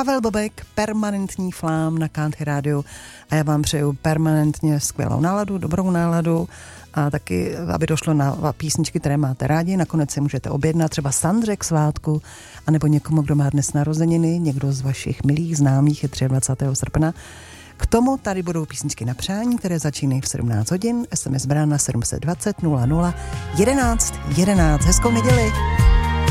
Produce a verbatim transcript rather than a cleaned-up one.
Pavel Bobek, permanentní flám na Country rádiu a já vám přeju permanentně skvělou náladu, dobrou náladu a taky, aby došlo na písničky, které máte rádi. Nakonec si můžete objednat třeba Sandře k svátku, anebo někomu, kdo má dnes narozeniny, někdo z vašich milých známých je dvacátého třetího srpna. K tomu tady budou písničky na přání, které začínají v sedmnáct hodin, es em es brána sedm set dvacet nula nula jedenáct jedenáct. Hezkou neděli.